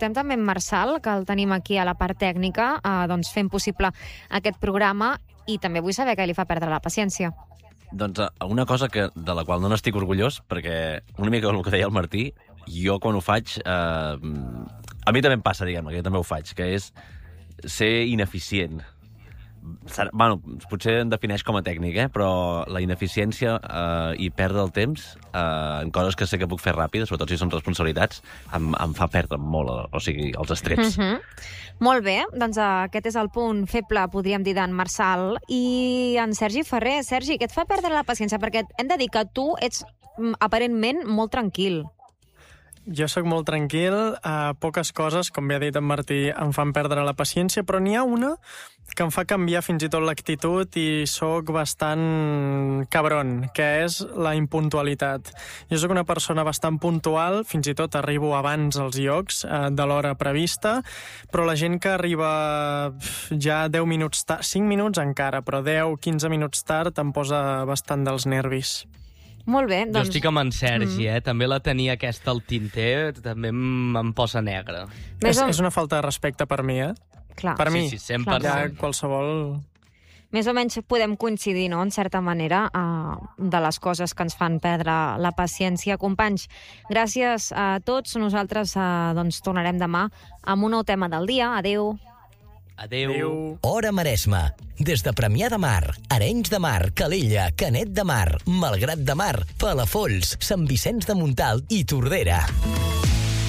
saludem també en Marçal, que el tenim aquí a la part tècnica, doncs fent possible aquest programa, i també vull saber què li fa perdre la paciència. Doncs una cosa de la qual no n'estic orgullós, perquè una mica el que deia el Martí, jo quan ho faig, a mi també em passa, diguem-ne, que jo també ho faig, que és ser ineficient. Bueno, potser em defineix com a tècnic, però la ineficiència i perdre el temps en coses que sé que puc fer ràpid, sobretot si són responsabilitats, em fa perdre molt, o sigui, els estreps. Molt bé, doncs aquest és el punt feble, podríem dir, d'en Marçal. I en Sergi Ferrer. Sergi, què et fa perdre la paciència? Perquè hem de dir que tu ets aparentment molt tranquil. Jo sóc molt tranquil, poques coses, com bé ha dit en Martí, em fan perdre la paciència, però n'hi ha una que em fa canviar fins i tot l'actitud i sóc bastant cabron, que és la impuntualitat. Jo sóc una persona bastant puntual, fins i tot arribo abans als llocs de l'hora prevista, però la gent que arriba ja 10 minuts tard, 5 minuts encara, però 10-15 minuts tard em posa bastant dels nervis. Molt bé, doncs... Jo estic amb en Sergi, també la tenia aquesta al tinter, també em posa negre. És una falta de respecte per mi, Clar. Per mi. Sí, 100%. Ja qualsevol... Més o menys podem coincidir, no?, en certa manera, de les coses que ens fan perdre la paciència. Companys, gràcies a tots. Nosaltres doncs tornarem demà amb un nou tema del dia. Adéu. Adéu. Hora Maresme. Des de Premià de Mar, Arenys de Mar, Calella, Canet de Mar, Malgrat de Mar, Palafolls, Sant Vicenç de Montalt i Tordera.